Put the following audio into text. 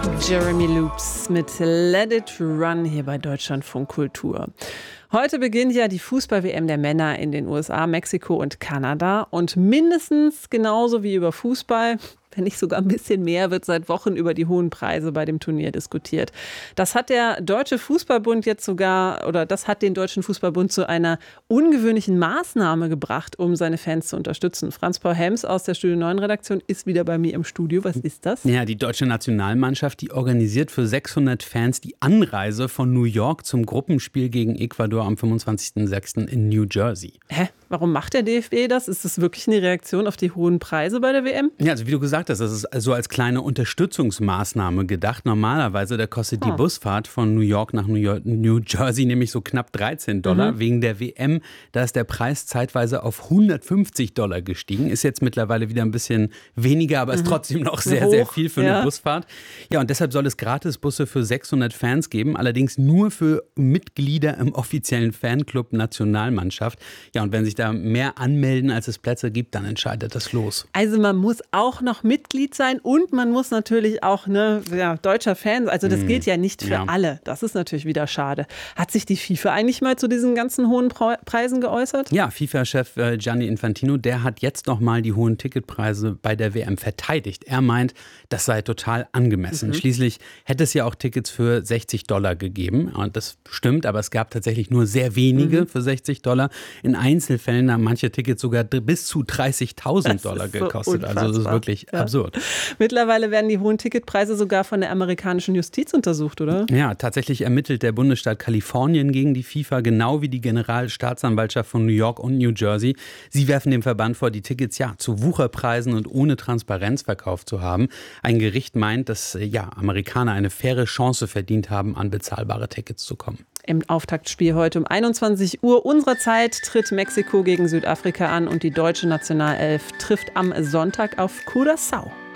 Jeremy Loops mit Let It Run hier bei Deutschlandfunk Kultur. Heute beginnt ja die Fußball-WM der Männer in den USA, Mexiko und Kanada. Und mindestens genauso wie über Fußball, wenn nicht sogar ein bisschen mehr, wird seit Wochen über die hohen Preise bei dem Turnier diskutiert. Das hat der Deutsche Fußballbund das hat den Deutschen Fußballbund zu einer ungewöhnlichen Maßnahme gebracht, um seine Fans zu unterstützen. Franz-Paul Helms aus der Studio 9 Redaktion ist wieder bei mir im Studio. Was ist das? Ja, die deutsche Nationalmannschaft, die organisiert für 600 Fans die Anreise von New York zum Gruppenspiel gegen Ecuador am 25.06. in New Jersey. Hä? Warum macht der DFB das? Ist das wirklich eine Reaktion auf die hohen Preise bei der WM? Ja, also wie du gesagt hast, das ist so als kleine Unterstützungsmaßnahme gedacht. Normalerweise, da kostet die Busfahrt von New York nach New Jersey nämlich so knapp $13. Wegen der WM, da ist der Preis zeitweise auf $150 gestiegen. Ist jetzt mittlerweile wieder ein bisschen weniger, aber ist trotzdem noch sehr, sehr viel für eine Busfahrt. Ja, und deshalb soll es Gratisbusse für 600 Fans geben, allerdings nur für Mitglieder im offiziellen Fanclub Nationalmannschaft. Ja, und wenn sich da mehr anmelden, als es Plätze gibt, dann entscheidet das los. Also man muss auch noch Mitglied sein und man muss natürlich auch deutscher Fan, also das gilt ja nicht für alle. Das ist natürlich wieder schade. Hat sich die FIFA eigentlich mal zu diesen ganzen hohen Preisen geäußert? Ja, FIFA-Chef Gianni Infantino, der hat jetzt nochmal die hohen Ticketpreise bei der WM verteidigt. Er meint, das sei total angemessen. Schließlich hätte es ja auch Tickets für $60 gegeben. Und das stimmt, aber es gab tatsächlich nur sehr wenige für $60. In Einzelfällen haben manche Tickets sogar bis zu $30.000 gekostet. Also das ist wirklich absurd. Mittlerweile werden die hohen Ticketpreise sogar von der amerikanischen Justiz untersucht, oder? Ja, tatsächlich ermittelt der Bundesstaat Kalifornien gegen die FIFA, genau wie die Generalstaatsanwaltschaft von New York und New Jersey. Sie werfen dem Verband vor, die Tickets zu Wucherpreisen und ohne Transparenz verkauft zu haben. Ein Gericht meint, dass Amerikaner eine faire Chance verdient haben, an bezahlbare Tickets zu kommen. Im Auftaktspiel heute um 21 Uhr unserer Zeit tritt Mexiko gegen Südafrika an und die deutsche Nationalelf trifft am Sonntag auf Curaçao.